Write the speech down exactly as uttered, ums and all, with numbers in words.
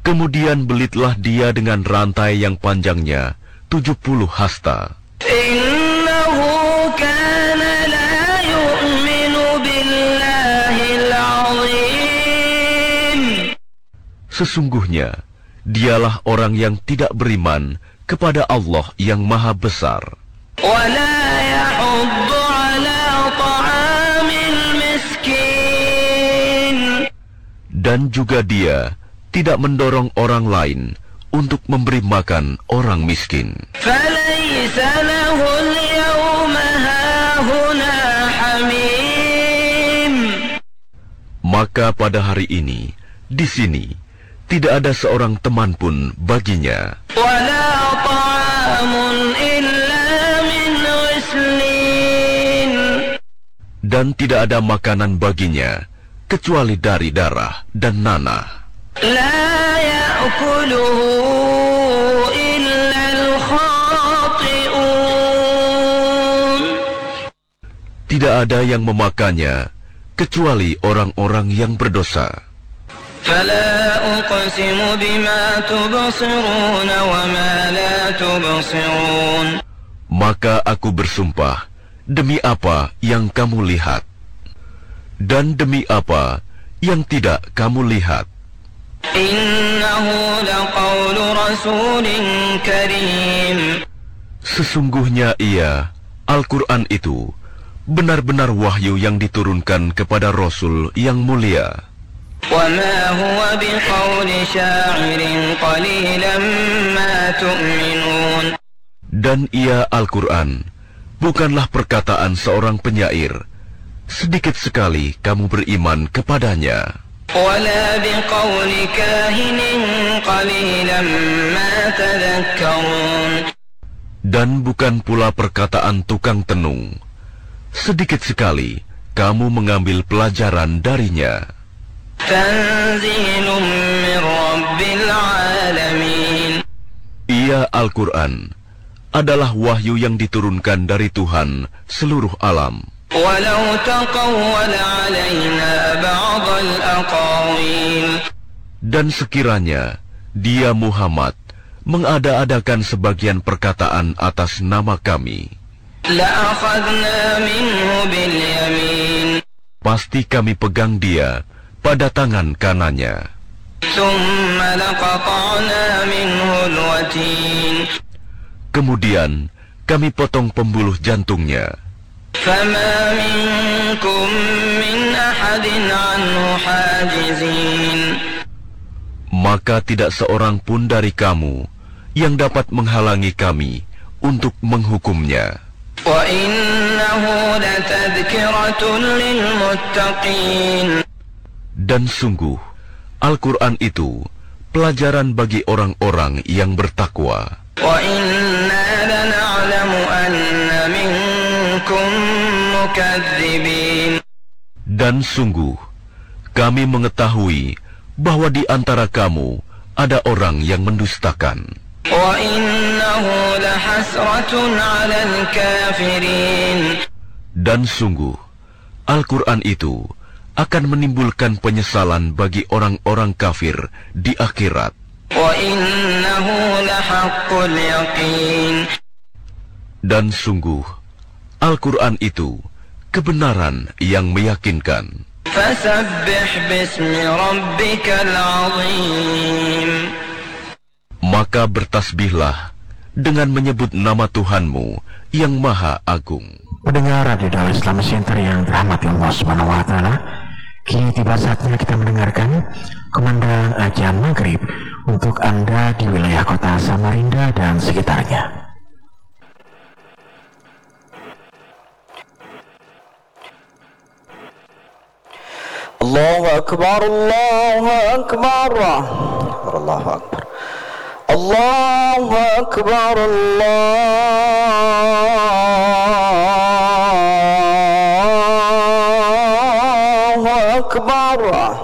Kemudian belitlah dia dengan rantai yang panjangnya tujuh puluh hasta. Innahu kana la yu'minu billahil azim. Sesungguhnya dialah orang yang tidak beriman kepada Allah yang Maha Besar. Wa la yahuddu ala ta'amil miskin. Dan juga dia tidak mendorong orang lain untuk memberi makan orang miskin. Falaysa lahul yawma hahuna hamim. Maka pada hari ini, di sini, tidak ada seorang teman pun baginya. Wala ta'amun illa min ghislin. Dan tidak ada makanan baginya, kecuali dari darah dan nanah. La ya'kuluhu illa al-khati'un. Tidak ada yang memakannya, kecuali orang-orang yang berdosa. Fala uqsimu bima tubsirun wa ma la tubsirun. Maka aku bersumpah, demi apa yang kamu lihat, dan demi apa yang tidak kamu lihat. Innahu laqawlu rasulin karim. Sesungguhnya ia, Al-Quran itu, benar-benar wahyu yang diturunkan kepada Rasul yang mulia. Wa ma huwa biqawli sya'irin qalilan ma tu'minun. Dan ia, Al-Quran, bukanlah perkataan seorang penyair. Sedikit sekali kamu beriman kepadanya. Wala biqawli kahinin qalilan ma tadhakkarun. Dan bukan pula perkataan tukang tenung. Sedikit sekali kamu mengambil pelajaran darinya. Tanzilun min rabbil alamin. Ia, Al-Quran, adalah wahyu yang diturunkan dari Tuhan seluruh alam. Walau taqawwala alaina ba'dal aqawil. Dan sekiranya dia Muhammad mengada-adakan sebagian perkataan atas nama kami, la'akhadna minhu bil yamin. pasti kami pegang dia pada tangan kanannya. Thumma laqata'na minhu al-watin. Kemudian kami potong pembuluh jantungnya. Fama minkum min ahadin anhu hajizin. Maka tidak seorang pun dari kamu yang dapat menghalangi kami untuk menghukumnya. Wa innahu latadhkiratun lil muttaqin. Dan sungguh, Al-Quran itu pelajaran bagi orang-orang yang bertakwa. Wa inna lana'lamu anna minkum mukadzibin. Dan sungguh, kami mengetahui bahwa di antara kamu ada orang yang mendustakan. Wa innahu lahasratun 'alal kafirin. Dan sungguh, Al-Quran itu akan menimbulkan penyesalan bagi orang-orang kafir di akhirat. Wa innahu lahaqqul yaqin. Dan sungguh, Al-Quran itu kebenaran yang meyakinkan. Fasabbih bismi rabbikal azim. Maka bertasbihlah dengan menyebut nama Tuhanmu yang Maha Agung. Pendengar Radio Dakwah Islam Center yang dirahmati Allah Subhanahu wa taala, kini tiba saatnya kita mendengarkan kumandang ajan maghrib untuk Anda di wilayah kota Samarinda dan sekitarnya. Allahu Akbar, Allahu Akbar, Allahu Akbar, Allahu Akbar, Allahu Akbar.